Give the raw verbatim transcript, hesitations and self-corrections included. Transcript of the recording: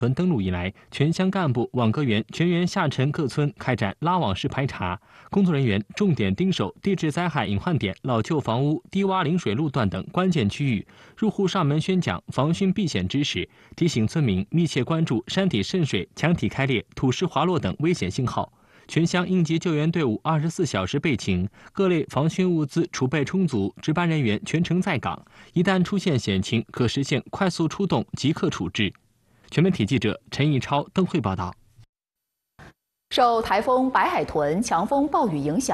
屯登陆以来，全乡干部、网格员全员下沉各村，开展拉网式排查。工作人员重点盯守地质灾害隐患点、老旧房屋、低洼临水路段等关键区域，入户上门宣讲防汛避险知识，提醒村民密切关注山体渗水、墙体开裂、土石滑落等危险信号。全乡应急救援队伍二十四小时备勤，各类防汛物资储备充足，值班人员全程在岗，一旦出现险情，可实现快速出动，即刻处置。全媒体记者陈义超、邓慧报道。 受台风白海豚强风暴雨影响。